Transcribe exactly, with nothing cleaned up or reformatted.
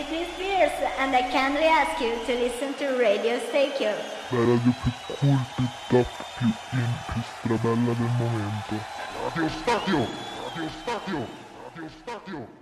Britney Spears and I kindly ask you to listen to Radio Stereo. La radio più cool, più top, più in, più strabella del momento. Radio Stadio! Radio Stadio! Radio Stadio!